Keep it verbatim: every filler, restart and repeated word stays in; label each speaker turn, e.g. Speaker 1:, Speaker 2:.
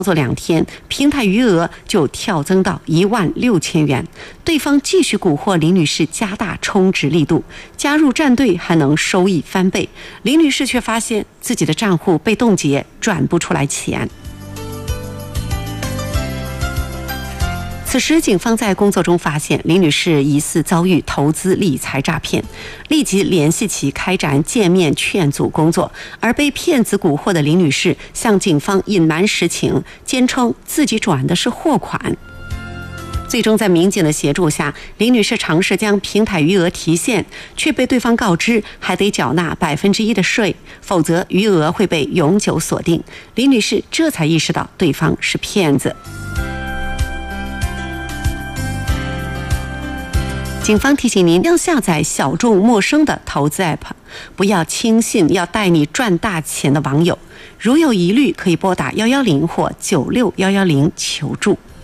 Speaker 1: 作两天，平台余额就跳增到一万六千元。对方继续蛊惑林女士加大充值力度，加入战队还能收益翻倍。林女士却发现自己的账户被冻结，转不出来钱。此时，警方在工作中发现林女士疑似遭遇投资理财诈骗，立即联系其开展见面劝阻工作。而被骗子蛊惑的林女士向警方隐瞒实情，坚称自己转的是货款。最终在民警的协助下，林女士尝试将平台余额提现，却被对方告知还得缴纳百分之一的税，否则余额会被永久锁定。林女士这才意识到对方是骗子。警方提醒您，要下载小众陌生的投资 app， 不要轻信要带你赚大钱的网友。如有疑虑，可以拨打一一零或九六一一零求助。